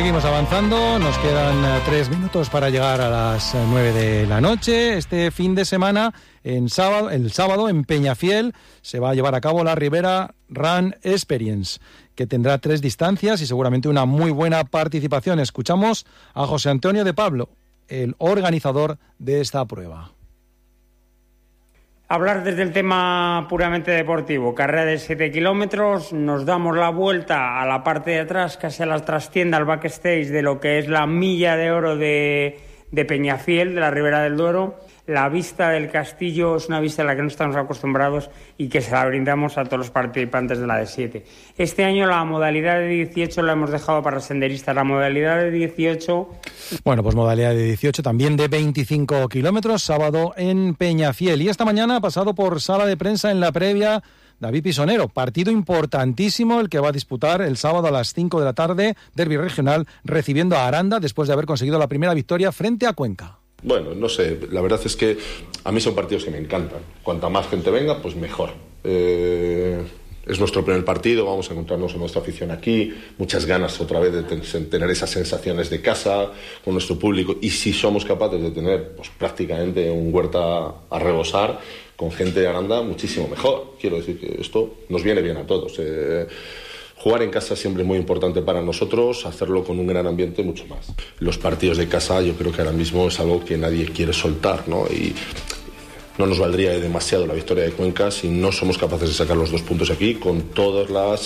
Seguimos avanzando, nos quedan 3 minutos para llegar a las 9 de la noche. Este fin de semana, el sábado en Peñafiel, se va a llevar a cabo la Ribera Run Experience, que tendrá 3 distancias y seguramente una muy buena participación. Escuchamos a José Antonio de Pablo, el organizador de esta prueba. Hablar desde el tema puramente deportivo, carrera de 7 kilómetros, nos damos la vuelta a la parte de atrás, casi a la trastienda, al backstage de lo que es la milla de oro de Peñafiel, de la Ribera del Duero. La vista del castillo es una vista a la que no estamos acostumbrados y que se la brindamos a todos los participantes de la de 7. Este año la modalidad de 18 la hemos dejado para senderistas. La modalidad de 18... Bueno, pues modalidad de 18, también de 25 kilómetros, sábado en Peñafiel. Y esta mañana ha pasado por sala de prensa en la previa David Pisonero. Partido importantísimo el que va a disputar el sábado a las 5 de la tarde, derbi regional, recibiendo a Aranda después de haber conseguido la primera victoria frente a Cuenca. Bueno, no sé, la verdad es que a mí son partidos que me encantan. Cuanta más gente venga, pues mejor. Es nuestro primer partido, vamos a encontrarnos a nuestra afición aquí, muchas ganas otra vez de tener esas sensaciones de casa con nuestro público, y si somos capaces de tener pues prácticamente un Huerta a rebosar con gente de Aranda, muchísimo mejor. Quiero decir que esto nos viene bien a todos. Jugar en casa siempre es muy importante para nosotros, hacerlo con un gran ambiente mucho más. Los partidos de casa yo creo que ahora mismo es algo que nadie quiere soltar, ¿no? Y no nos valdría demasiado la victoria de Cuenca si no somos capaces de sacar los 2 puntos aquí, con todas las